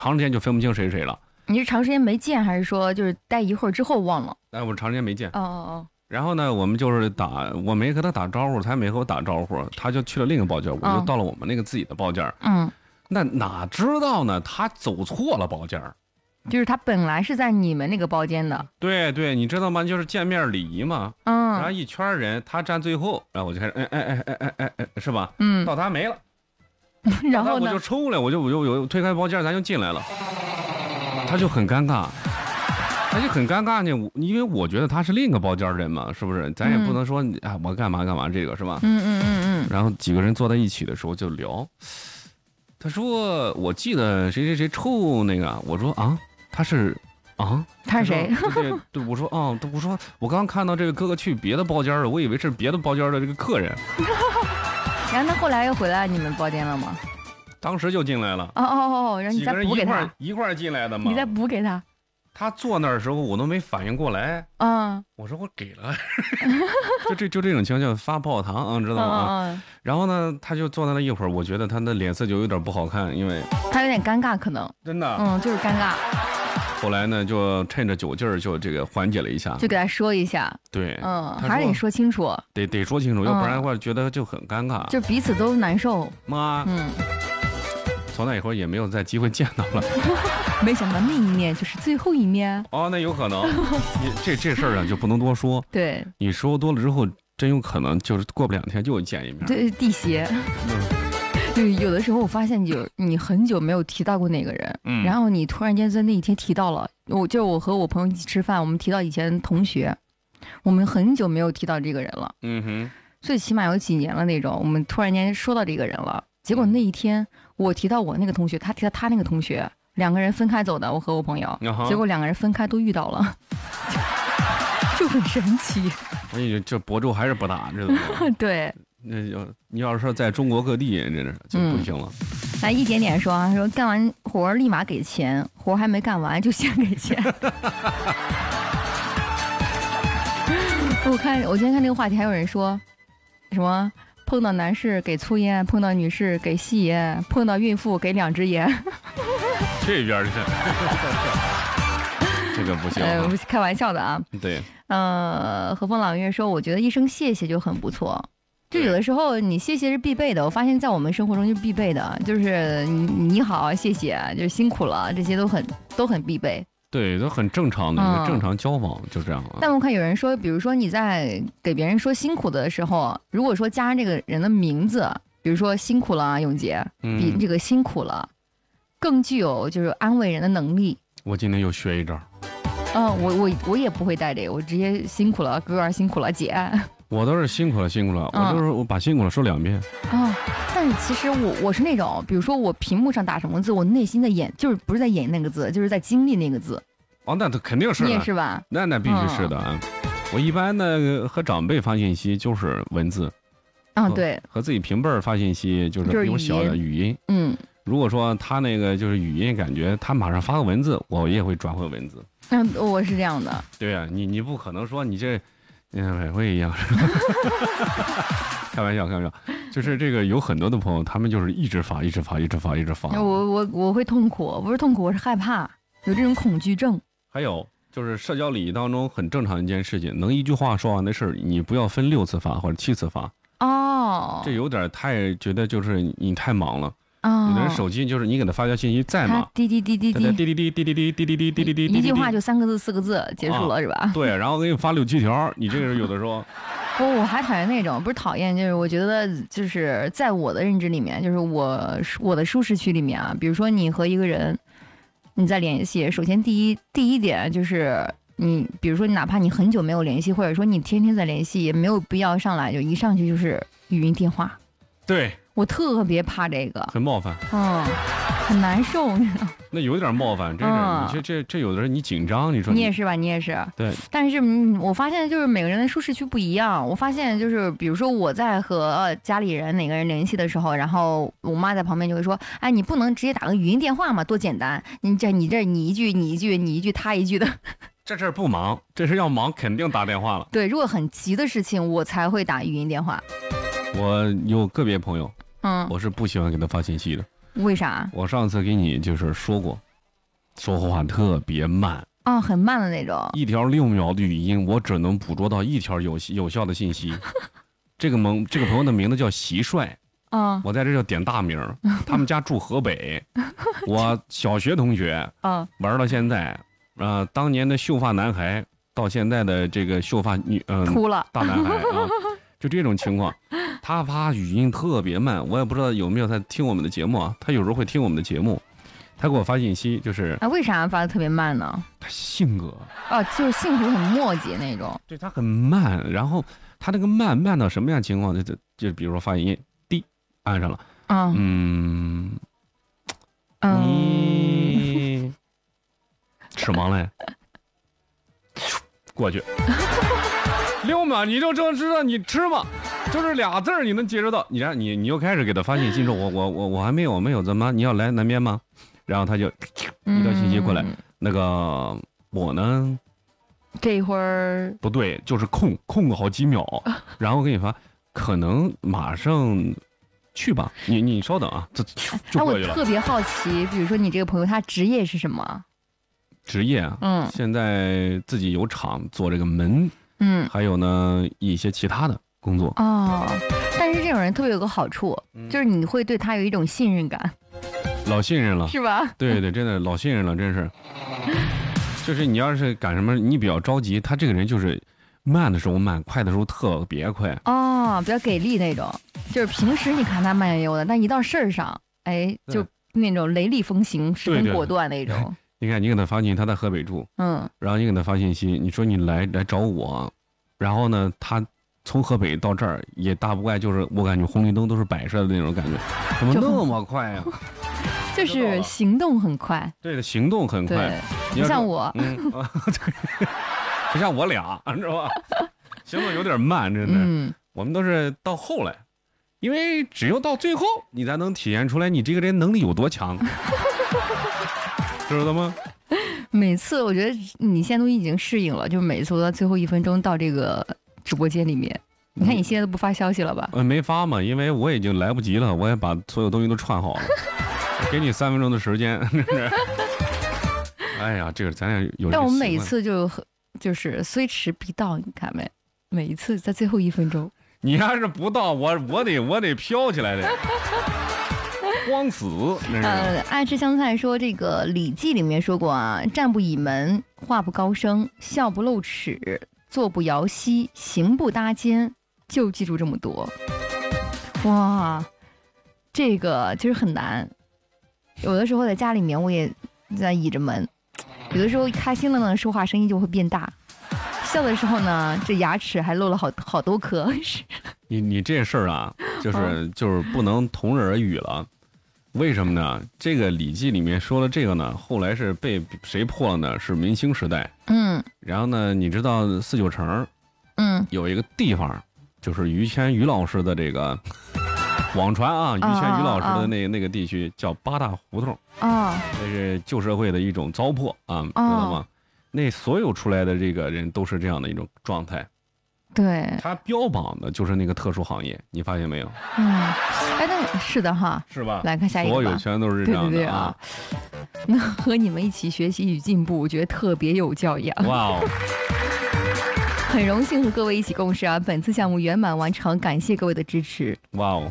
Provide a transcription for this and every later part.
长时间就分不清谁是谁了。 你是长时间没见，还是说就是待一会儿之后忘了？ 哎，我长时间没见。 哦。 然后呢，我们就是我没和他打招呼，他也没和我打招呼，他就去了另一个包间，我就到了我们那个自己的包间。那哪知道呢？他走错了包间。 就是他本来是在你们那个包间的。 对对，你知道吗？就是见面礼仪嘛。然后一圈人，他站最后，然后我就开始是吧？到他没了。 然后呢？ 我就冲过来，我就推开包间，咱就进来了。他就很尴尬。呢，因为我觉得他是另一个包间人嘛，是不是？咱也不能说我干嘛这个是吧？然后几个人坐在一起的时候就聊。他说：“我记得谁谁谁抽那个。”我说：“啊，他是谁？”对，我说：“我刚看到这个哥哥去别的包间了，我以为是别的包间的这个客人。” 然后他后来又回来你们包间了吗？ 当时就进来了。 然后你再补给他， 一块进来的嘛。 你再补给他。 他坐那儿的时候，我都没反应过来。我说我给了，就这种情况叫发泡糖，知道吗？然后呢，他就坐在那一会儿，我觉得他的脸色就有点不好看，因为他有点尴尬，可能真的， 就是尴尬。 后来呢，就趁着酒劲儿，就这个缓解了一下， 就给他说一下。 对， 还是得说清楚， 得说清楚，要不然的话觉得就很尴尬， 就彼此都难受。 从那以后也没有再机会见到了。 没想到那一面就是最后一面。 那有可能。这事儿啊就不能多说。 对， 你说多了之后，真有可能就是过不2天就见一面。 对，地邪。就有的时候我发现，你很久没有提到过那个人，然后你突然间在那一天提到了。我和我朋友一起吃饭，我们提到以前同学，我们很久没有提到这个人了。最起码有几年了那种，我们突然间说到这个人了。结果那一天，我提到我那个同学，他提到他那个同学，两个人分开走的，我和我朋友，结果两个人分开都遇到了，就很神奇。 这伯仲还是不大，知道吗？ 对， 那你要是说在中国各地，真是就不行了。 来一点点说干完活立马给钱，活还没干完就先给钱。我今天看那个话题，还有人说什么？碰到男士给粗烟，碰到女士给细烟，碰到孕妇给2支烟。 这边是，这个不行。 开玩笑的啊。 对。 和风朗月说，我觉得一声谢谢就很不错。就有的时候你谢谢是必备的，我发现在我们生活中就是必备的，就是你好，谢谢，就是辛苦了，这些都很必备。 对，都很正常的一个正常交往，就这样了。 但我看有人说，比如说你在给别人说辛苦的时候，如果说加上这个人的名字，比如说辛苦了永杰，比这个辛苦了更具有就是安慰人的能力。 我今天又学一招。 我也不会带这个，我直接辛苦了哥，辛苦了姐。 我都是辛苦了，我把辛苦了说2遍。 但是其实我是那种，比如说我屏幕上打什么字，我内心在演，就是不是在演那个字，就是在经历那个字。 那肯定是的。 你也是吧？ 那必须是的。我一般呢和长辈发信息就是文字。 对。和自己平辈发信息就是比我小的语音。如果说他那个就是语音，感觉他马上发个文字，我也会转回文字。 我是这样的。 对呀，你不可能说你这。我也一样。开玩笑，就是这个有很多的朋友，他们就是一直发。 我会痛苦，不是痛苦，我是害怕，有这种恐惧症。 还有就是社交礼仪当中很正常的一件事情，能一句话说完的事儿，你不要分6次发或者7次发。这有点太觉得就是你太忙了。有的人手机就是你给他发条信息再忙， 滴，一句话就3个字4个字结束了是吧？ 对，然后给你发6、7条，你这个人有的时候。 我还讨厌那种，不是讨厌，就是我觉得就是在我的认知里面，就是我的舒适区里面啊，比如说你和一个人你在联系，首先第一点就是你，比如说哪怕你很久没有联系，或者说你天天在联系，也没有必要上来就一上去就是语音电话。 对。 我特别怕这个， 很冒犯， 很难受，你知道？ 那有点冒犯，真是，这有的人你紧张，你说你也是吧？你也是， 对。 但是我发现就是每个人的舒适区不一样。我发现就是，比如说我在和家里人哪个人联系的时候，然后我妈在旁边就会说：“哎，你不能直接打个语音电话嘛，多简单！你一句你一句你一句他一句的。” 这事儿不忙，这事要忙肯定打电话了。 对，如果很急的事情，我才会打语音电话。 我有个别朋友。我是不喜欢给他发信息的。 为啥？ 我上次给你就是说过， 说话特别慢很慢的那种。 一条6秒的语音，我只能捕捉到一条有效的信息。这个朋友的名字叫蟋蟀。我在这叫点大名，他们家住河北，我小学同学，玩到现在，当年的秀发男孩到现在的这个秀发秃了大男孩就这种情况，他发语音特别慢，我也不知道有没有在听我们的节目啊，他有时候会听我们的节目，他给我发信息就是为啥发的特别慢呢？ 他性格就是性格很磨叽那种， 对他很慢，然后他那个慢到什么样情况？就比如说发语音。按上了，你吃忙嘞，过去6秒你就知道你吃吗？就是俩字儿你能接受到，你又开始给他发信息说，我还没有怎么？你要来南边吗？然后他就一条信息过来，那个我呢， 这一会儿不对，就是空个好几秒，然后给你发，可能马上。去吧，你稍等啊，就过去了。 我特别好奇，比如说你这个朋友他职业是什么？ 职业啊，现在自己有厂做这个门，还有呢一些其他的工作。 但是这种人特别有个好处，就是你会对他有一种信任感。 老信任了， 是吧？ 对，真的老信任了，真是。就是你要是干什么，你比较着急，他这个人就是慢的时候慢，快的时候特别快。 比较给力那种。就是平时你看他慢悠悠的，但一到事儿上，就那种雷厉风行、十分果断那种。 你看，你给他发信息，他在河北住，然后你给他发信息，你说你来找我，然后呢，他从河北到这儿也大不怪，就是我感觉红绿灯都是摆设的那种感觉，怎么那么快呀？ 就是行动很快。 对的，行动很快。 不像我， 不像我俩，知道吧？行动有点慢，真的。我们都是到后来。因为只有到最后，你才能体现出来你这个人能力有多强，知道吗？ 每次我觉得你现在都已经适应了，就每次到最后1分钟到这个直播间里面，你看你现在都不发消息了吧？ 没发嘛，因为我已经来不及了，我也把所有东西都串好了，给你3分钟的时间。哎呀，这个咱俩有。 但我们每一次就是虽迟必到，你看没？每一次在最后1分钟。 你要是不到，我得飘起来的，慌死！ 爱吃香菜说这个《礼记》里面说过啊，站不倚门，话不高声，笑不露齿，坐不摇膝，行不搭肩，就记住这么多。哇，这个其实很难。有的时候在家里面，我也在倚着门，有的时候开心了呢，说话声音就会变大。笑的时候呢，这牙齿还露了好多颗。 你这事儿啊，就是不能同日而语了。为什么呢？这个《礼记》里面说了这个呢，后来是被谁破了呢？是明清时代。然后呢，你知道4九城，有一个地方，就是于谦于老师的这个网传啊，于谦于老师的那个地区叫八大胡同这是旧社会的一种糟粕啊，知道吗？那所有出来的这个人都是这样的一种状态， 对， 他标榜的就是那个特殊行业，你发现没有？ 那是的哈， 是吧？ 来看下一个吧， 所有全都是这样的啊。 那和你们一起学习与进步，我觉得特别有教养。 哇哦！ 很荣幸和各位一起共事啊，本次项目圆满完成，感谢各位的支持。 哇哦！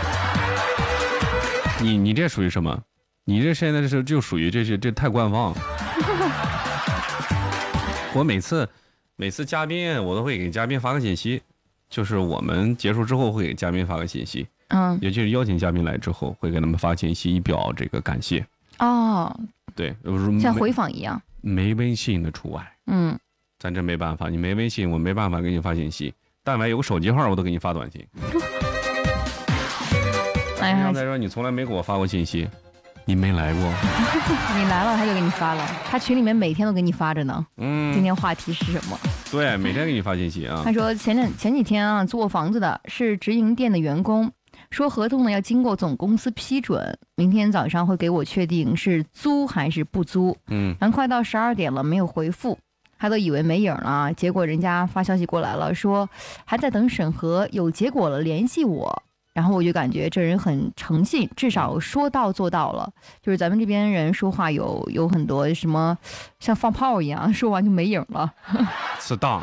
你这属于什么？你这现在就属于这太官方。我每次嘉宾，我都会给嘉宾发个信息，就是我们结束之后会给嘉宾发个信息，也就是邀请嘉宾来之后会给他们发信息以表这个感谢。对， 像回访一样， 没微信的除外。咱这没办法，你没微信，我没办法给你发信息。但凡有个手机号，我都给你发短信。刚才说你从来没给我发过信息。你没来过， 你来了他就给你发了，他群里面每天都给你发着呢。今天话题是什么？ 对，每天给你发信息啊。 他说前几天啊，租我房子的是直营店的员工，说合同呢要经过总公司批准，明天早上会给我确定是租还是不租。然后快到12点了没有回复，他都以为没影了，结果人家发消息过来了，说还在等审核，有结果了联系我。 然后我就感觉这人很诚信，至少说到做到了。就是咱们这边人说话有很多什么像放炮一样，说完就没影了。 是当。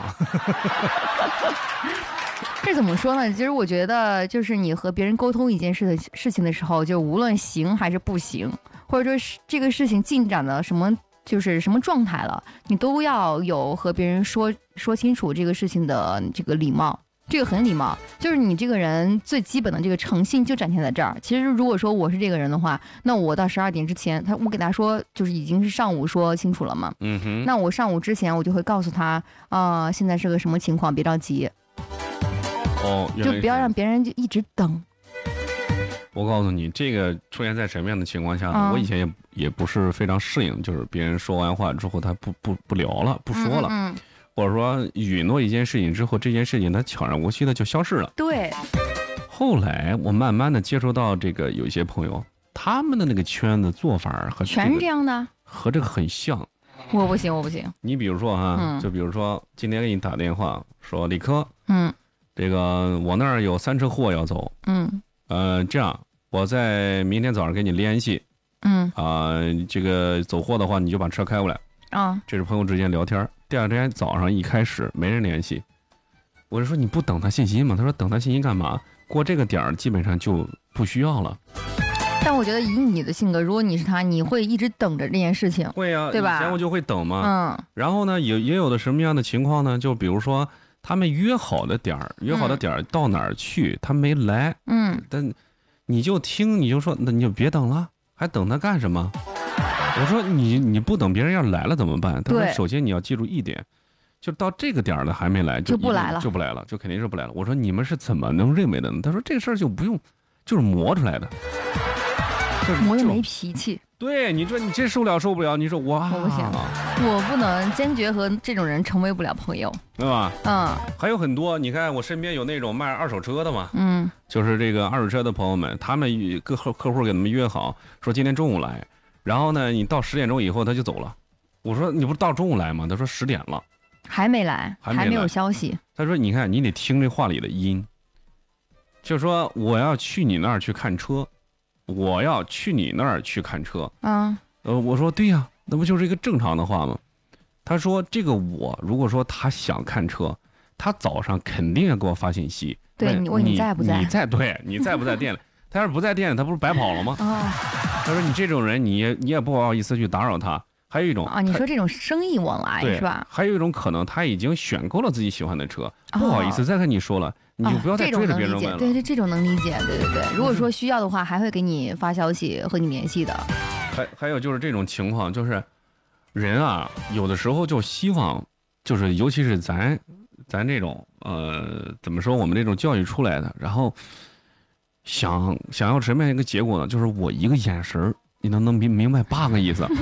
这怎么说呢？其实我觉得，就是你和别人沟通一件事情的时候，就无论行还是不行，或者说是这个事情进展的就是什么状态了，你都要有和别人说清楚这个事情的这个礼貌。这个很礼貌，就是你这个人最基本的这个诚信就展现在这儿。其实如果说我是这个人的话，那我到12点之前，我给他说就是已经是上午说清楚了嘛。那我上午之前我就会告诉他现在是个什么情况，别着急。就不要让别人就一直等。 我告诉你，这个出现在什么样的情况下呢？我以前也不是非常适应，就是别人说完话之后他不聊了，不说了，或者说允诺一件事情之后，这件事情它悄然无息的就消失了。 对。 后来我慢慢的接触到这个有一些朋友，他们的那个圈子做法和全是这样的， 和这个很像。 我不行。 你比如说就比如说今天给你打电话说李科，这个我那儿有3车货要走，这样我在明天早上给你联系，这个走货的话你就把车开过来，这是朋友之间聊天。第二天早上一开始没人联系，我就说你不等他信息吗？他说等他信息干嘛？过这个点儿基本上就不需要了。 但我觉得以你的性格，如果你是他，你会一直等着这件事情。 会啊， 对吧？ 以前我就会等嘛。然后呢，也有的什么样的情况呢？就比如说他们约好的点儿到哪儿去，他没来。但你就听，你就说，那你就别等了，还等他干什么？我说你不等别人要来了怎么办？他说首先你要记住一点，就到这个点儿了还没来就不来了，就肯定是不来了。我说你们是怎么能认为的呢？他说这个事儿就不用，就是磨出来的， 磨的没脾气。 对，你说你这受不了？你说我不行，我不能坚决和这种人成为不了朋友， 对吧？还有很多，你看我身边有那种卖二手车的嘛，就是这个二手车的朋友们，他们各客户给他们约好，说今天中午来，然后呢，你到10点钟以后他就走了。我说你不是到中午来吗？他说10点了， 还没来，还没有消息。他说你看你得听这话里的音，就说我要去你那儿去看车。我要去你那儿去看车。我说对呀，那不就是一个正常的话吗？他说这个如果说他想看车，他早上肯定要给我发信息。 对，你在不在？ 你在不在店里？他要是不在店里，他不是白跑了吗？他说你这种人，你也不好意思去打扰他。还有一种你说这种生意往来是吧？ 还有一种可能，他已经选购了自己喜欢的车，不好意思再跟你说了。你就不要再追着别人问了。 对，这种能理解。对。如果说需要的话，还会给你发消息和你联系的。 还有就是这种情况，就是人啊，有的时候就希望，就是尤其是咱这种怎么说，我们这种教育出来的，然后想要什么样一个结果呢？就是我一个眼神，你能明白8个意思。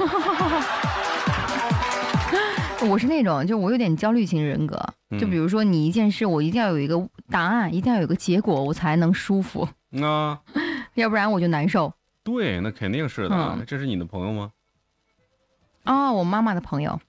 我是那种，就我有点焦虑型人格。就比如说你一件事，我一定要有一个答案，一定要有一个结果，我才能舒服。要不然我就难受。 对，那肯定是的。这是你的朋友吗？ 我妈妈的朋友。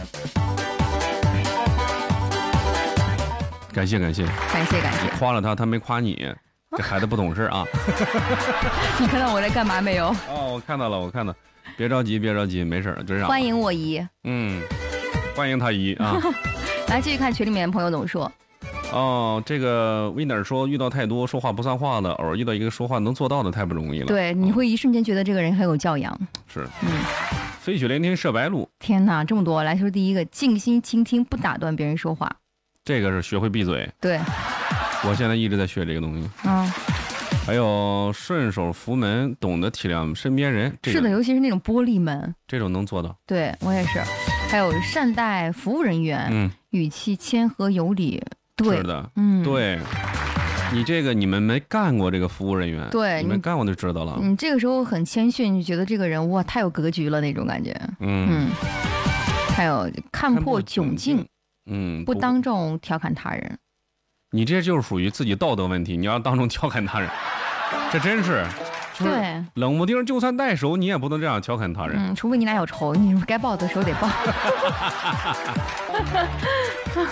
感谢。 你夸了他，他没夸你，这孩子不懂事啊。 你看到我在干嘛没有？ 我看到了。别着急，没事，就这样。 欢迎我姨。 欢迎他姨啊！ 来继续看群里面朋友怎么说。 这个 Winner 说遇到太多说话不算话的，偶尔遇到一个说话能做到的太不容易了。 对，你会一瞬间觉得这个人很有教养。 是。飞雪连天射白鹿。 天哪，这么多！来说第一个，静心倾听，不打断别人说话。 这个是学会闭嘴。 对。 我现在一直在学这个东西。还有顺手扶门，懂得体谅身边人。 是的，尤其是那种玻璃门， 这种能做到。 对，我也是。还有善待服务人员，语气谦和有礼。对， 是的，对。你这个你们没干过这个服务人员， 对， 你们干过就知道了。 你这个时候很谦逊，你觉得这个人哇太有格局了那种感觉。还有看破窘境，不当众调侃他人。 你这就是属于自己道德问题，你要当众调侃他人，这真是， 对， 冷不丁就算带手，你也不能这样调侃他人。 除非你俩有仇，你该报的时候得报。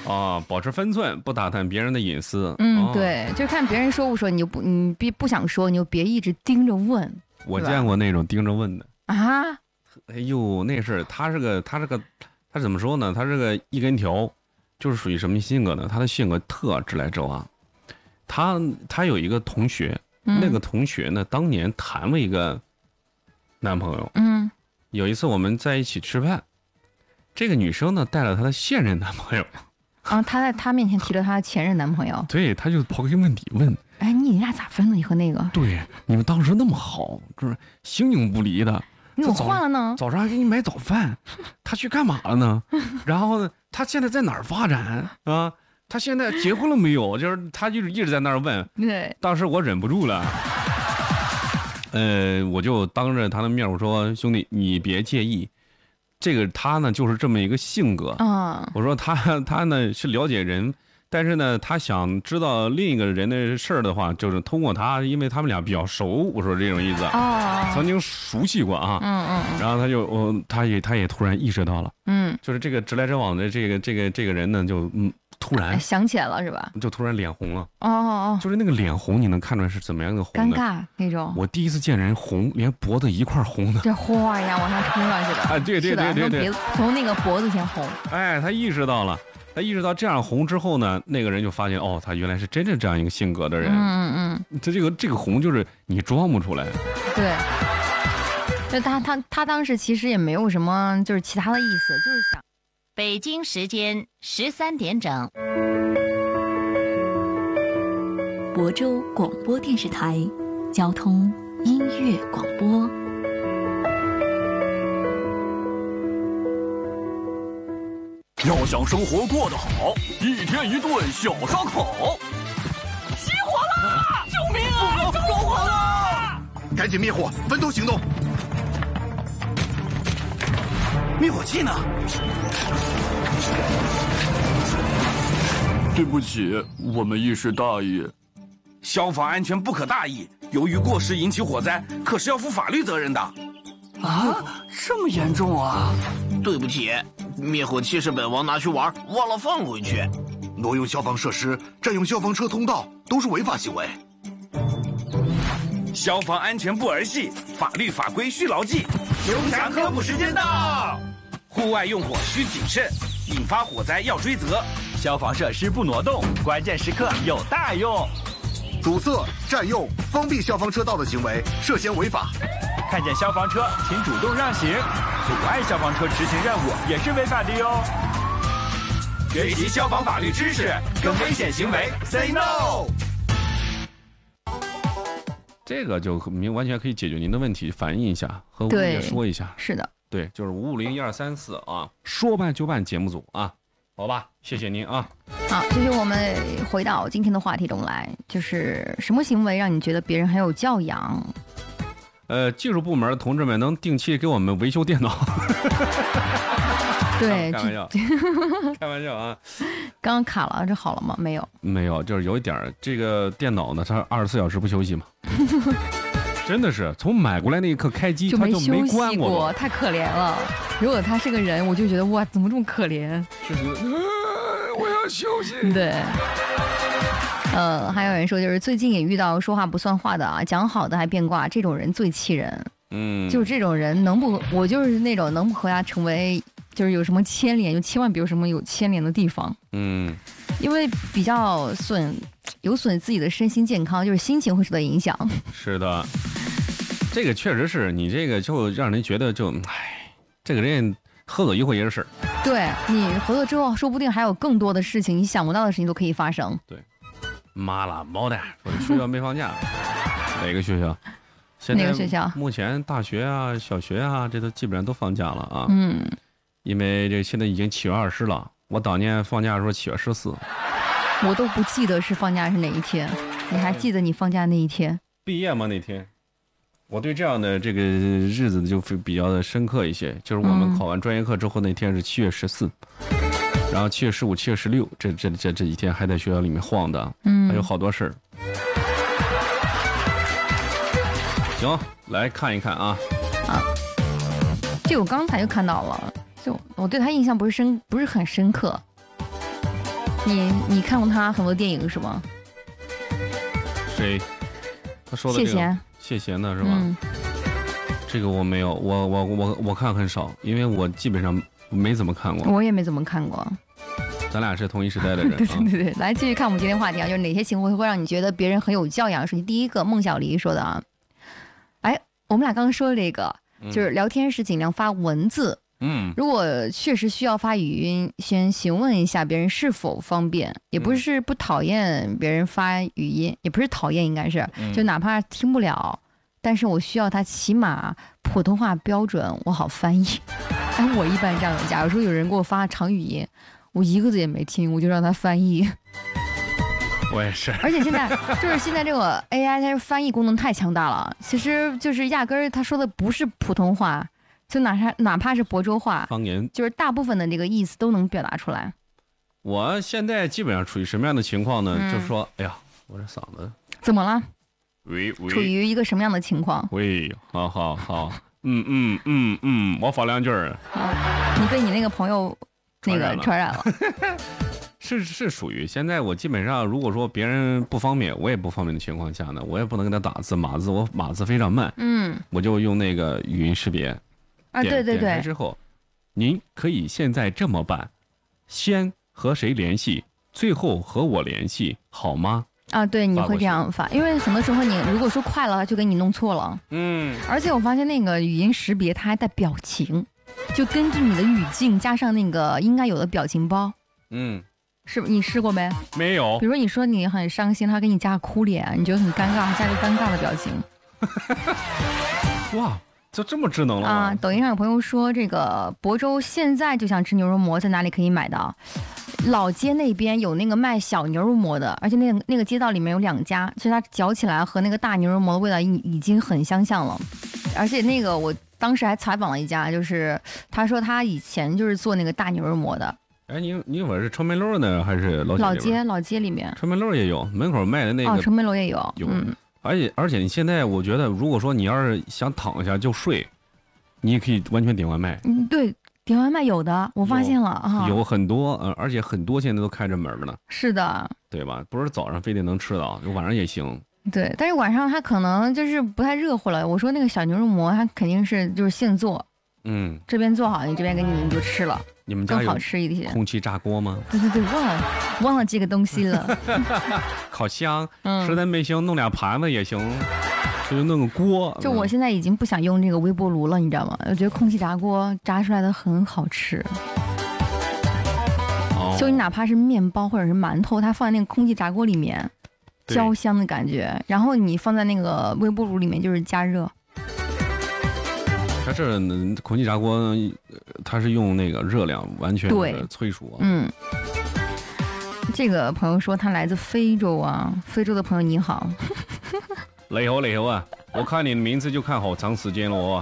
啊，保持分寸，不打探别人的隐私。 对，就看别人说不说，你不想说，你就别一直盯着问。 我见过那种盯着问的啊！ 哎呦，那是他怎么说呢？他是个一根条，就是属于什么性格呢？他的性格特直来直往。他有一个同学，那个同学呢，当年谈了一个男朋友。有一次我们在一起吃饭，这个女生呢带了她的现任男朋友。 啊，她在她面前提了她的前任男朋友。 对，她就刨根问底问： 哎，你俩咋分的？你和那个？ 对，你们当时那么好，就是形影不离的。 你怎么换了呢？ 早上还给你买早饭，他去干嘛了呢？然后呢，他现在在哪儿发展啊？他现在结婚了没有？就是他就是一直在那儿问。 对， 当时我忍不住了，我就当着他的面我说：“兄弟，你别介意，这个他呢就是这么一个性格啊。”我说他呢是了解人。但是呢，他想知道另一个人的事儿的话，就是通过他，因为他们俩比较熟。我说这种意思，曾经熟悉过啊。然后他也突然意识到了，就是这个直来直往的这个人呢，就突然想起来了是吧？ 就突然脸红了。就是那个脸红，你能看出来是怎么样的红的？ 尴尬那种。我第一次见人红，连脖子一块红的。 这哗呀往上冲上去的。 哎，对， 从那个脖子先红。 哎，他意识到了。他意识到这样红之后呢，那个人就发现他原来是真正这样一个性格的人。他这个红就是你装不出来。 对，就他当时其实也没有什么就是其他的意思，就是想。 北京时间13点整， 亳州广播电视台交通音乐广播。 要想生活过得好，一天一顿小烧烤。 起火了！救命啊！着火了！ 赶紧灭火，分头行动。 灭火器呢？对不起，我们一时大意。 消防安全不可大意，由于过失引起火灾，可是要负法律责任的。 啊，这么严重啊！ 对不起，灭火器是本王拿去玩，忘了放回去。 挪用消防设施、占用消防车通道都是违法行为。 消防安全不儿戏，法律法规需牢记。熊强科普时间到，户外用火需谨慎，引发火灾要追责。 消防设施不挪动，关键时刻有大用。 堵塞、占用、封闭消防车道的行为涉嫌违法。 看见消防车，请主动让行。阻碍消防车执行任务也是违法的哟。 学习消防法律知识，跟危险行为 say no。 这个就完全可以解决您的问题，反映一下，和物业说一下。 是的， 对，就是5501234啊，说办就办节目组啊，好吧，谢谢您啊。 好，这就我们回到今天的话题中来，就是什么行为让你觉得别人很有教养？ 技术部门的同志们能定期给我们维修电脑。 对， 开玩笑，开玩笑啊！ 刚刚卡了，这好了吗？没有， 没有，就是有一点这个电脑呢，它24小时不休息嘛。真的是从买过来那一刻开机，它就没关过， 太可怜了。如果他是个人，我就觉得哇，怎么这么可怜？ 是我要休息。 对。还有人说，就是最近也遇到说话不算话的啊，讲好的还变卦，这种人最气人。就是这种人我就是那种能不和他成为，就是有什么牵连，就千万别有什么有牵连的地方。因为比较有损自己的身心健康，就是心情会受到影响。 是的，这个确实是你这个就让人觉得这个人合作一会也是事儿。 对，你合作之后，说不定还有更多的事情，你想不到的事情都可以发生。 对。妈了猫的，说学校没放假，哪个学校？ 哪个学校？ 目前大学啊、小学啊，这都基本上都放假了啊。因为这现在已经7月20了，我当年放假的时候7月14。 我都不记得是放假是哪一天，你还记得你放假那一天？ 毕业吗？那天？我对这样的这个日子就比较的深刻一些，就是我们考完专业课之后那天是7月14。然后7月15、7月16，这几天还在学校里面晃的，还有好多事儿。行，来看一看啊。 这我刚才就看到了，就我对他印象不是很深刻。 你看过他很多电影是吗？ 谁？他说的这个谢贤的是吧？这个我没有，我看很少，因为我基本上没怎么看过。 我也没怎么看过。 咱俩是同一时代的人。 对，来继续看我们今天话题啊，就是哪些行为会让你觉得别人很有教养？是第一个，孟小黎说的啊。哎，我们俩刚刚说的这个，就是聊天时尽量发文字。如果确实需要发语音，先询问一下别人是否方便，也不是不讨厌别人发语音，也不是讨厌，应该是就哪怕听不了，但是我需要他起码普通话标准，我好翻译。哎，我一般这样的，假如说有人给我发长语音，我一个字也没听，我就让他翻译。 我也是。 而且现在这个 AI 它翻译功能太强大了，其实就是压根儿他说的不是普通话。就哪怕是亳州话方言， 就是大部分的这个意思都能表达出来。 我现在基本上处于什么样的情况呢？就是说，哎呀，我这嗓子怎么了？ 喂， 处于一个什么样的情况？ 喂，好，我发两句儿。 你被你那个朋友那个传染了。 是属于现在我基本上，如果说别人不方便，我也不方便的情况下呢，我也不能给他打字码字，我码字非常慢，我就用那个语音识别。 对， 点开之后，您可以现在这么办，先和谁联系，最后和我联系，好吗？ 啊，对，你会这样发，因为很多时候你如果说快了，就给你弄错了。而且我发现那个语音识别它还带表情，就根据你的语境加上那个应该有的表情包。是你试过没？ 没有。 比如说你说你很伤心，他给你加个哭脸，你觉得很尴尬，加个尴尬的表情。 哇！就这么智能了吗？ 啊！抖音上有朋友说，这个亳州现在就想吃牛肉馍，在哪里可以买到？老街那边有那个卖小牛肉馍的，而且那个街道里面有2家，所以它嚼起来和那个大牛肉馍的味道已经很相像了。而且那个我当时还采访了一家，就是他说他以前就是做那个大牛肉馍的。 哎，你我是城门楼的还是老街里面？ 城门楼也有，门口卖的那个。 哦，城门楼也有。 而且你现在我觉得，如果说你要是想躺下就睡，你也可以完全点外卖。 对，点外卖有的，我发现了啊， 有很多，而且很多现在都开着门了。 是的， 对吧？不是早上非得能吃到，晚上也行。 对，但是晚上它可能就是不太热乎了。我说那个小牛肉馍，它肯定是就是现做，这边做好，你这边给你就吃了。 你们家有更好吃一些空气炸锅吗？ 对，忘了这个东西了。 烤箱，实在没行，弄2盘子也行，就弄个锅。 就我现在已经不想用这个微波炉了，你知道吗？我觉得空气炸锅炸出来的很好吃。就你哪怕是面包或者是馒头，它放在那个空气炸锅里面，焦香的感觉，然后你放在那个微波炉里面就是加热。 它这空气炸锅，它是用那个热量完全催熟。 这个朋友说他来自非洲啊，非洲的朋友你好。 雷猴啊，我看你的名字就看好长时间了哦。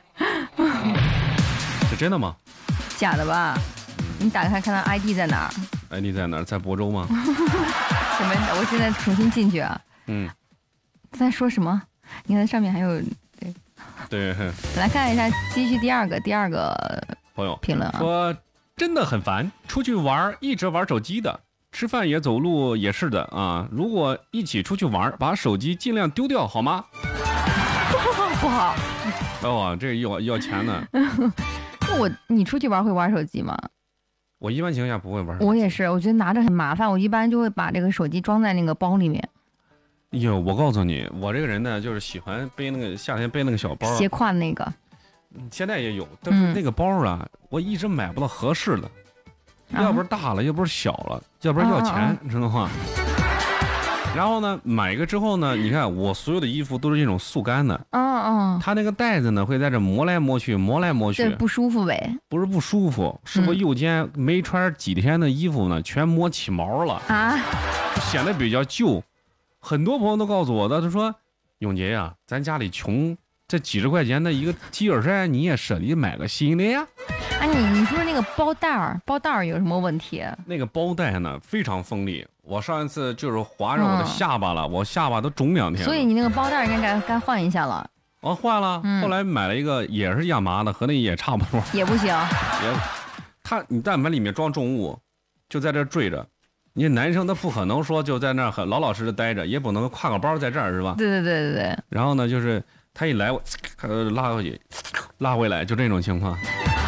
是真的吗？ 假的吧？你打开看他 ID 在哪儿 ？ID 在哪儿？在亳州吗？ 什么？我现在重新进去啊。在说什么？你看上面还有。 对， 来看一下继续第二个朋友评论啊， 说真的很烦，出去玩一直玩手机的，吃饭也走路也是的啊。如果一起出去玩，把手机尽量丢掉好吗？ 不好。 哦，这要钱呢。 你出去玩会玩手机吗？ 我一般情况下不会玩。 我也是，我觉得拿着很麻烦，我一般就会把这个手机装在那个包里面。 我告诉你，我这个人呢，就是喜欢背那个夏天背那个小包， 斜挎那个。 现在也有，但是那个包啊，我一直买不到合适的，要不是大了，要不是小了，要不然要钱，知道吗？然后呢，买一个之后呢，你看我所有的衣服都是这种速干的，它那个带子呢会在这磨来磨去，对， 不舒服呗？ 不是不舒服，是我右肩没穿几天的衣服呢，全磨起毛了啊，显得比较旧。很多朋友都告诉我的，他说：“永杰呀，咱家里穷，这几十块钱的一个 T 恤衫，你也舍得买个新的呀？” 哎，你说那个包带儿有什么问题？ 那个包带呢非常锋利，我上一次就是划着我的下巴了，我下巴都肿2天了。 所以你那个包带应该换一下了。 换了，后来买了一个也是亚麻的，和那也差不多。 也不行。 你但凡里面装重物，就在这坠着。 你男生他不可能说就在那儿很老老实实待着，也不能挎个包在这儿是吧？ 对。 然后呢，就是他一来我拉回去，拉回来，就这种情况。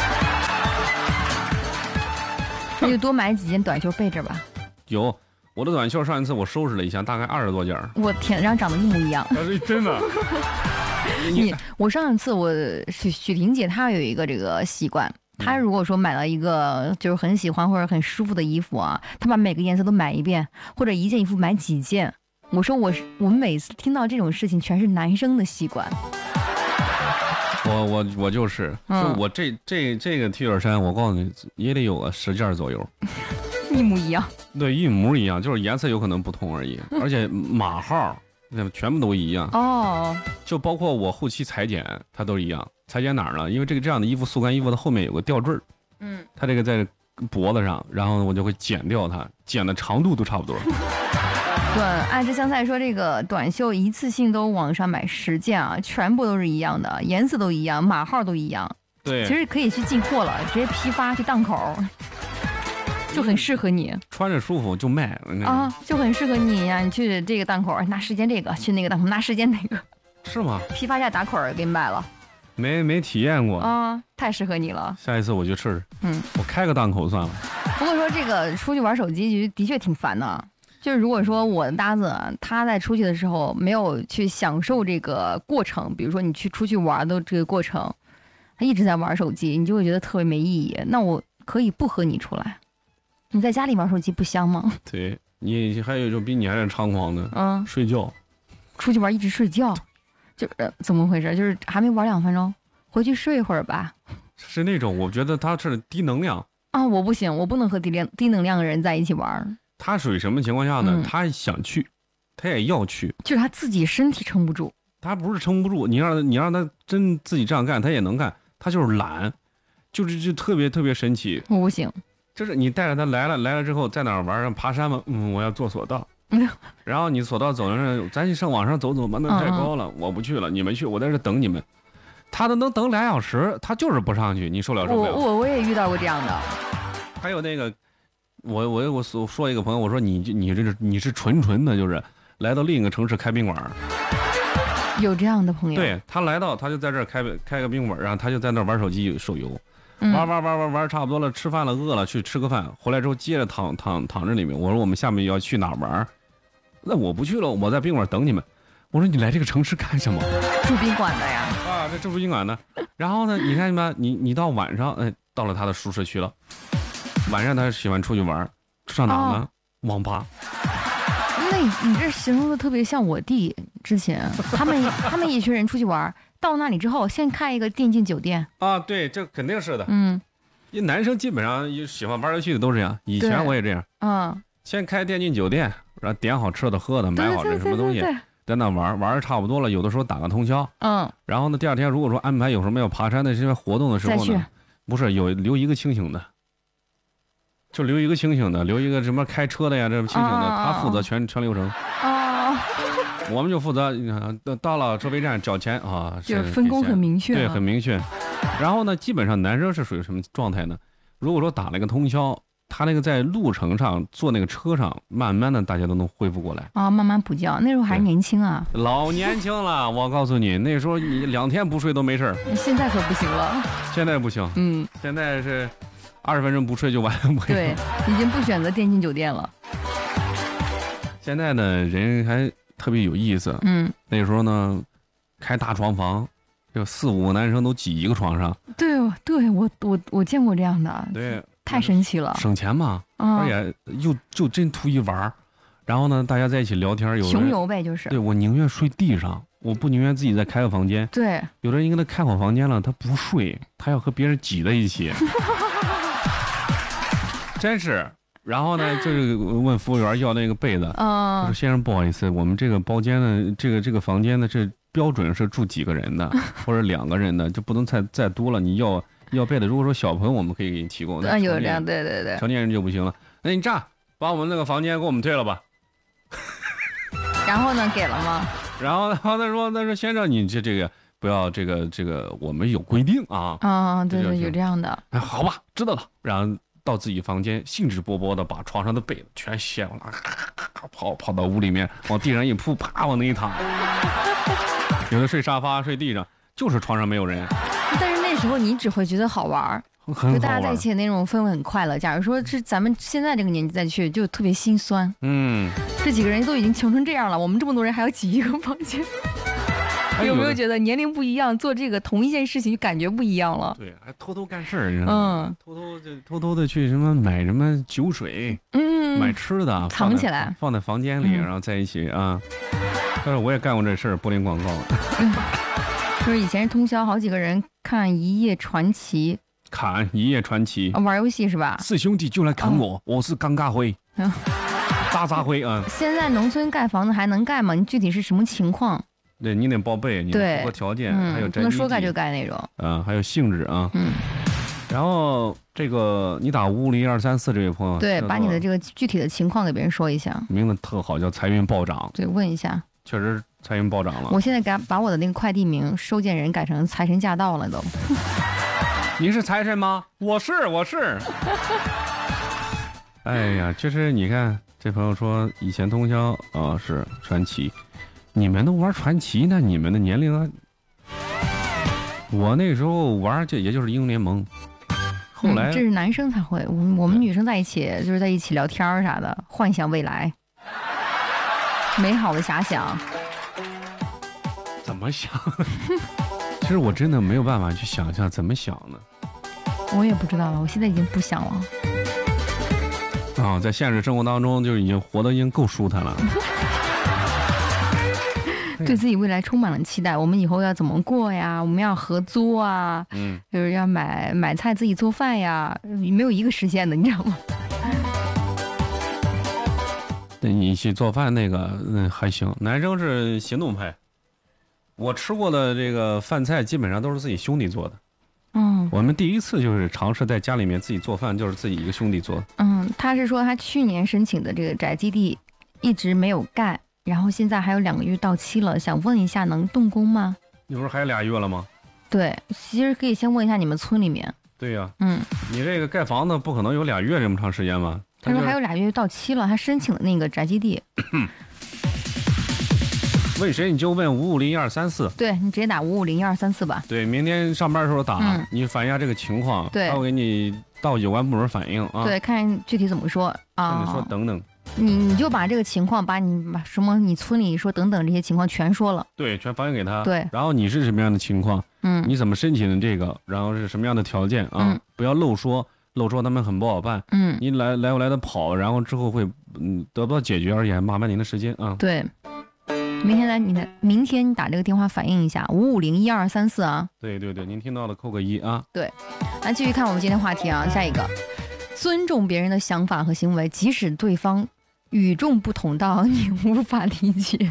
那就多买几件短袖备着吧。 有我的短袖，上一次我收拾了一下，大概20多件。 我天，然后长得一模一样。 真的。 我上一次许婷姐她有一个这个习惯，她如果说买了一个就是很喜欢或者很舒服的衣服啊，她把每个颜色都买一遍，或者一件衣服买几件。我说我们每次听到这种事情，全是男生的习惯。 我就是，就我这个 T 恤衫，我告诉你也得有个10件左右， 一模一样。 对，一模一样，就是颜色有可能不同而已，而且码号那全部都一样。 哦， 就包括我后期裁剪，它都一样。裁剪哪儿呢？因为这样的衣服，速干衣服的后面有个吊坠儿，它这个在脖子上，然后我就会剪掉它，剪的长度都差不多。 对，爱之香菜说这个短袖一次性都网上买10件啊，全部都是一样的，颜色都一样，码号都一样。 对， 其实可以去进货了，直接批发去档口，就很适合你。 穿着舒服就卖啊，就很适合你呀！你去这个档口拿10件这个，去那个档口拿10件那个， 是吗？ 批发价打口给你卖了。 没体验过啊，太适合你了。 下一次我就试试。我开个档口算了。 不过说这个出去玩手机的确挺烦的。就是如果说我的搭子他在出去的时候没有去享受这个过程，比如说你出去玩的这个过程，他一直在玩手机，你就会觉得特别没意义。那我可以不和你出来，你在家里玩手机不香吗？ 对，你还有一种比你还是猖狂的，睡觉， 出去玩一直睡觉，就是怎么回事？就是还没玩2分钟，回去睡一会儿吧。 是那种我觉得他是低能量啊，我不行，我不能和低能量的人在一起玩。 他属于什么情况下呢？他想去，他也要去， 就是他自己身体撑不住。 他不是撑不住，你让他真自己这样干，他也能干，他就是懒，就特别神奇。 我不行， 就是你带着他来了之后，在哪儿玩？爬山吗？我要坐索道。然后你索道走着，咱上往上走吧，那太高了，我不去了，你们去，我在这等你们。他都能等2小时，他就是不上去，你受了？ 我也遇到过这样的。 还有那个。我说一个朋友，我说你是纯的，就是来到另一个城市开宾馆。 有这样的朋友？ 对，他来到他就在这儿开个宾馆，然后他就在那儿玩手机手游，玩差不多了，吃饭了饿了去吃个饭，回来之后接着躺着里面。我说我们下面要去哪玩？那我不去了，我在宾馆等你们。我说你来这个城市干什么？ 住宾馆的呀？ 啊，这住宾馆的。然后呢，你看吧，你到晚上，到了他的舒适区了。晚上他喜欢出去玩，上哪呢？网吧。 那你这形容的特别像我弟之前，他们一群人出去玩，到那里之后先开一个电竞酒店啊，对，这肯定是的。因为男生基本上喜欢玩游戏的都是这样，以前我也这样。先开电竞酒店，然后点好吃的喝的，买好这什么东西，在那玩的差不多了，有的时候打个通宵。然后呢，第2天如果说安排有什么要爬山的这些活动的时候呢，不是留一个清醒的。就留一个清醒的，留一个什么开车的呀，这清醒的，他负责全流程。我们就负责到了收费站缴钱啊， 就是分工很明确。 对，很明确。然后呢，基本上男生是属于什么状态呢？如果说打了一个通宵，他那个在路程上坐那个车上，慢慢的大家都能恢复过来啊，慢慢补觉。那时候还是年轻啊， 老年轻了。我告诉你，那时候你2天不睡都没事。 现在可不行了。 现在不行。现在是。20分钟不睡就完了。 对，已经不选择电竞酒店了。 现在呢，人还特别有意思。那时候呢，开大床房，就4、5个男生都挤一个床上。 对，我见过这样的。 对， 太神奇了。 省钱嘛，而且就真图一玩。然后呢，大家在一起聊天， 穷游呗，就是。 对，我宁愿睡地上，我不宁愿自己再开个房间。 对， 有的人跟他开好房间了，他不睡，他要和别人挤在一起。真是，然后呢，就是问服务员要那个被子，我说先生不好意思，我们这个包间呢，这个房间呢，这标准是住几个人的，或者2个人的，就不能再多了。你要被子，如果说小朋友我们可以给你提供， 有这样，对， 成年人就不行了。那你这样把我们那个房间给我们退了吧。 然后呢，给了吗？ 然后他说先生你这个不要这个我们有规定啊。 对，有这样的。 好吧，知道了。然后到自己房间，兴致勃勃的把床上的被子全掀了，跑到屋里面，往地上一铺，啪往那一躺。有的睡沙发，睡地上，就是床上没有人。 但是那时候你只会觉得好玩，就大家在一起的那种氛围很快乐。假如说是咱们现在这个年纪再去，就特别心酸。这几个人都已经穷成这样了，我们这么多人还要挤一个房间。有没有觉得年龄不一样，做这个同一件事情就感觉不一样了？ 对，还偷偷干事儿，偷偷的去什么买什么酒水，买吃的， 藏起来， 放在房间里，然后在一起啊。但是我也干过这事儿，柏林广告。 就是以前是通宵好几个人看《一夜传奇》， 一夜传奇， 玩游戏是吧？ 四兄弟就来砍我，我是刚嘎辉，渣辉啊。 现在农村盖房子还能盖吗？你具体是什么情况？ 对你得报备，你得符合条件，还有不能说盖就盖那种。 还有性质啊。然后这个你打551-234这位朋友， 对，把你的这个具体的情况给别人说一下。 名字特好，叫财运暴涨。 对，问一下。确实财运暴涨了。 我现在把我的那个快递名收件人改成财神驾到了都。 你是财神吗？我是。哎呀，就是你看这朋友说以前通宵是传奇。你们都玩传奇呢？你们的年龄啊？我那时候玩也就是英雄联盟，后来这是男生才会，我们女生在一起就是在一起聊天啥的，幻想未来，美好的遐想。 怎么想？其实我真的没有办法去想象怎么想呢。 我也不知道了，我现在已经不想了。 在现实生活当中就已经活得已经够舒坦了。 对自己未来充满了期待，我们以后要怎么过呀？我们要合租啊，就是要买菜自己做饭呀，没有一个实现的，你知道吗？ 那你去做饭那个，还行。男生是行动派，我吃过的这个饭菜基本上都是自己兄弟做的。我们第一次就是尝试在家里面自己做饭，就是自己一个兄弟做的。 他是说他去年申请的这个宅基地一直没有盖。然后现在还有2个月到期了，想问一下能动工吗？ 你不是还有2月了吗？ 对，其实可以先问一下你们村里面。 对呀，你这个盖房子不可能有2月这么长时间吧？ 他说还有2月到期了，他申请的那个宅基地。 问谁你就问5501234。 对，你直接打5501234吧。 对，明天上班的时候打，你反映一下这个情况， 对， 他会给你到有关部门反映啊。 对，看具体怎么说啊。 你说等等。 你就把这个情况，把什么你村里说等等这些情况全说了， 对，全反映给他。 对， 然后你是什么样的情况？你怎么申请的这个？然后是什么样的条件啊？不要漏说他们很不好办。你来回的跑，然后之后会得不到解决，而且还麻烦您的时间啊。 对，明天你打这个电话反映一下5501234啊。 对，您听到的扣个1啊。 对，来继续看我们今天话题啊，下一个，尊重别人的想法和行为，即使对方与众不同到你无法理解。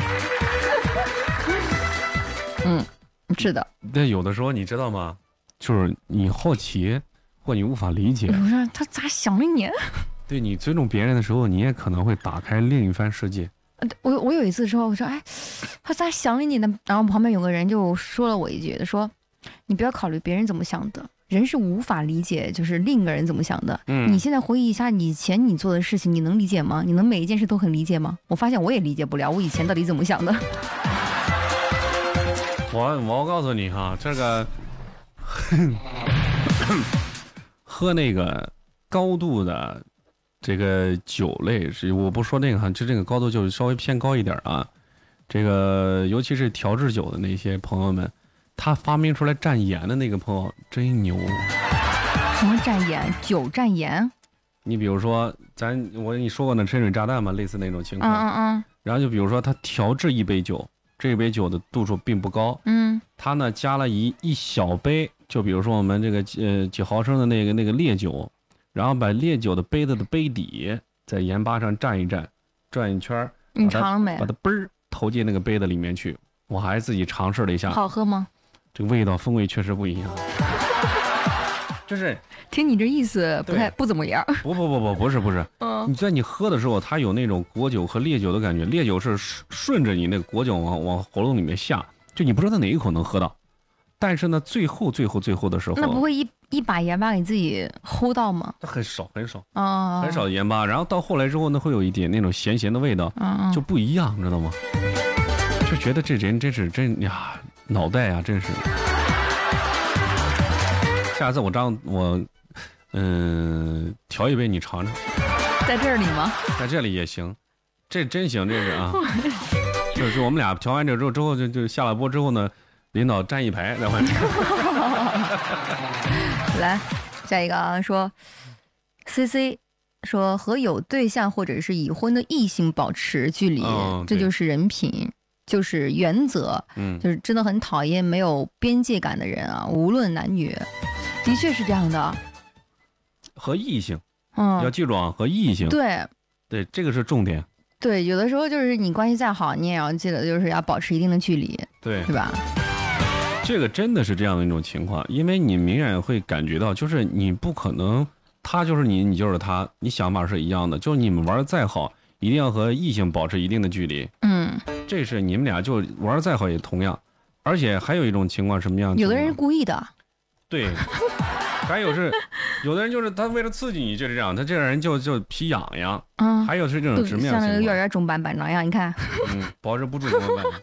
是的。 但有的时候你知道吗？就是你好奇或你无法理解。 我说他咋想了你？ 对，你尊重别人的时候，你也可能会打开另一番世界。 我有一次说，我说他咋想了你呢？然后旁边有个人就说了我一句，他说你不要考虑别人怎么想的。人是无法理解，就是另一个人怎么想的。你现在回忆一下以前你做的事情，你能理解吗？你能每一件事都很理解吗？我发现我也理解不了，我以前到底怎么想的。 我告诉你哈，这个喝那个高度的这个酒类，我不说那个哈，就这个高度就稍微偏高一点啊。这个尤其是调制酒的那些朋友们。他发明出来蘸盐的那个朋友真牛。 什么蘸盐？酒蘸盐？ 你比如说，我跟你说过那深水炸弹嘛，类似那种情况。然后就比如说，他调制一杯酒，这杯酒的度数并不高。他呢加了一小杯，就比如说我们这个几毫升的那个烈酒，然后把烈酒的杯子的杯底在盐巴上蘸一蘸，转一圈。 你尝了没？ 把它嘣投进那个杯子里面去。我还自己尝试了一下。 好喝吗？ 这个味道风味确实不一样。就是听你这意思不怎么样。 不是。你在你喝的时候，它有那种果酒和烈酒的感觉。烈酒是顺着你那个果酒往喉咙里面下，就你不知道它哪一口能喝到。 但是呢，最后的时候， 那不会一把盐巴给自己齁到吗？ 很少啊， 很少盐巴，然后到后来之后呢，会有一点那种咸的味道，就不一样，知道吗？就觉得这人真呀，脑袋呀，真是。下次我调一杯你尝尝， 在这里吗？ 在这里也行，这真行，这是啊。就是我们俩调完这之后就下了播之后呢，领导站一排在外面。 来，下一个啊，说 CC 说和有对象或者是已婚的异性保持距离，这就是人品，就是原则，就是真的很讨厌没有边界感的人啊，无论男女，的确是这样的。 和异性，要记住啊，和异性， 对， 这个是重点。 对，有的时候就是你关系再好，你也要记得就是要保持一定的距离，对吧？ 这个真的是这样的一种情况，因为你明显会感觉到，就是你不可能，他就是你，你就是他，你想法是一样的，就是你们玩的再好，一定要和异性保持一定的距离。这是你们俩就玩的再好也同样，而且还有一种情况什么样？ 有的人是故意的。对。 还有是，有的人就是他为了刺激你就是这样，他这个人就皮痒痒。还有是这种直面情况， 像那个幼儿园中班班长一样，你看。 保持不住怎么办？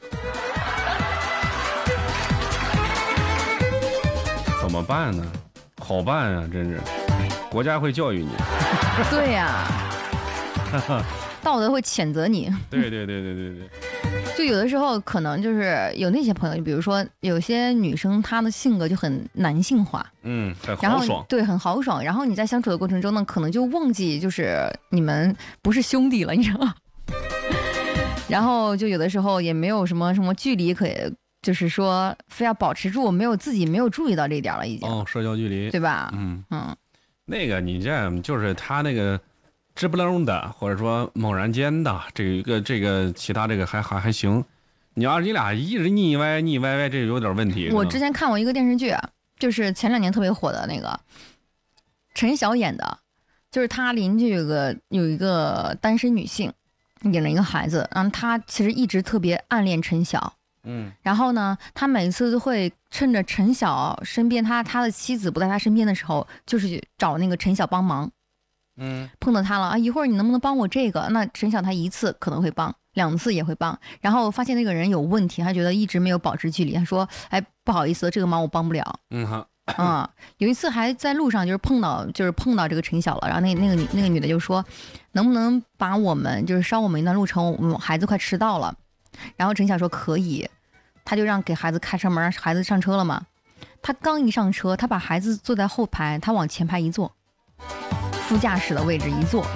怎么办呢？好办啊，真是，国家会教育你。 对呀。道德会谴责你。 对。 就有的时候可能就是有那些朋友，就比如说有些女生她的性格就很男性化， 很豪爽， 对，很豪爽。然后你在相处的过程中呢，可能就忘记就是你们不是兄弟了，你知道吗？然后就有的时候也没有什么距离可以，就是说非要保持住，自己没有注意到这一点了，已经。 社交距离， 对吧？ 那个你这就是他那个。支不楞的，或者说猛然间的，这个其他这个还行。你要是你俩一直腻歪，这有点问题。 我之前看过一个电视剧，就是前2年特别火的那个陈晓演的，就是他邻居有一个单身女性，领了一个孩子，然后他其实一直特别暗恋陈晓。然后呢，他每次都会趁着陈晓身边，他的妻子不在他身边的时候，就是去找那个陈晓帮忙。碰到他了啊！一会儿你能不能帮我这个？那陈晓他1次可能会帮，2次也会帮。然后发现那个人有问题，他觉得一直没有保持距离。他说：“哎，不好意思，这个忙我帮不了。”有一次还在路上就是碰到这个陈晓了，然后那个女的就说：“能不能把我们就是捎我们一段路程？我们孩子快迟到了。”然后陈晓说：“可以。”他就给孩子开车门，孩子上车了嘛。他刚一上车，他把孩子坐在后排，他往前排一坐。副驾驶的位置一坐，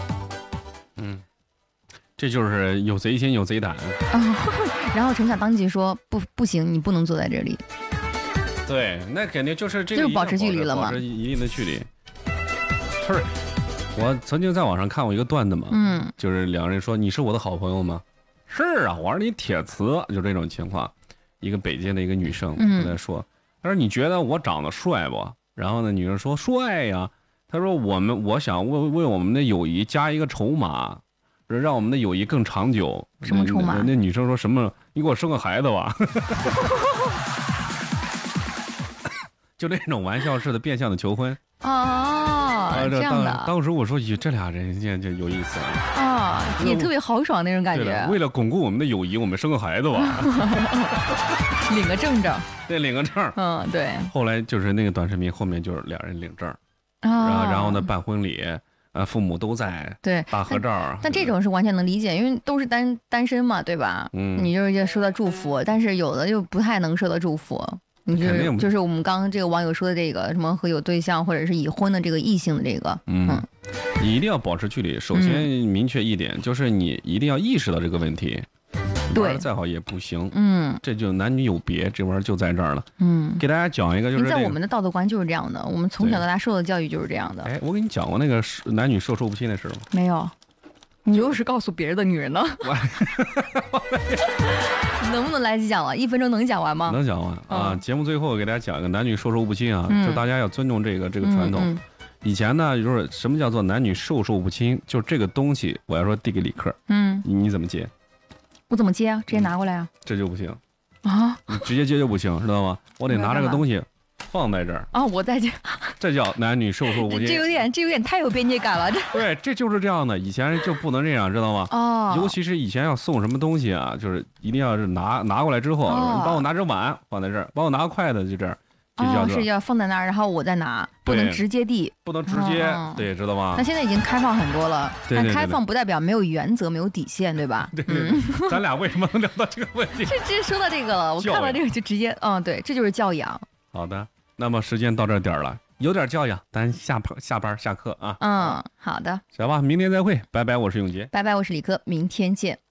这就是有贼心有贼胆。 然后陈晓当即说：“不行，你不能坐在这里。” 对，那肯定就是这个， 就是保持距离了嘛， 保持一定的距离。是，我曾经在网上看过一个段子嘛，就是两个人说：“你是我的好朋友吗？”是啊，我是你铁磁，就这种情况。一个北京的一个女生在说：“她说你觉得我长得帅不？”然后呢，女生说：“帅呀。”他说：“我想为我们的友谊加一个筹码，让我们的友谊更长久。” 什么筹码？ 那女生说什么？你给我生个孩子吧。就这种玩笑式的变相的求婚。 这样的。 当时我说：“这俩人就有意思啊。”也特别豪爽那种感觉。 为了巩固我们的友谊，我们生个孩子吧。 领个证。 对，领个证。 对。 后来就是那个短视频后面就是俩人领证。然后呢，办婚礼，父母都在， 对， 大合照。 但这种是完全能理解，因为都是单身嘛，对吧？你就是收到祝福，但是有的就不太能收到祝福。你就是我们刚刚这个网友说的这个什么和有对象或者是已婚的这个异性的这个， 你一定要保持距离。首先明确一点，就是你一定要意识到这个问题。玩再好也不行，这就男女有别，这玩意儿就在这儿了。给大家讲一个，就是在我们的道德观就是这样的，我们从小到大受的教育就是这样的。 哎，我给你讲过那个男女授受不亲的事吗？ 没有，你又是告诉别人的女人呢？能不能来讲了？1分钟能讲完吗？ 能讲完啊！节目最后给大家讲一个男女授受不亲啊，就大家要尊重这个传统。以前呢，就是什么叫做男女授受不亲，就这个东西，我要说递给李克，你怎么接？ 我怎么接啊？直接拿过来啊？ 这就不行。 啊， 你直接接就不行，知道吗？我得拿这个东西放在这儿啊，我在这， 这叫男女授受不亲。 这有点太有边界感了，这。 对，这就是这样的，以前就不能这样，知道吗？ 哦。 尤其是以前要送什么东西啊，就是一定要是拿过来之后，你帮我拿只碗放在这儿，帮我拿个筷子就这儿。 是要放在那儿，然后我再拿，不能直接递， 不能直接，对，知道吗？ 那现在已经开放很多了，但开放不代表没有原则、没有底线，对吧？ 对，咱俩为什么能聊到这个问题？ 是直接说到这个了，我看到这个就直接，对，这就是教养。 好的，那么时间到这点了，有点教养，咱下班下课啊。 好的， 行吧，明天再会，拜拜，我是永杰， 拜拜，我是李科，明天见。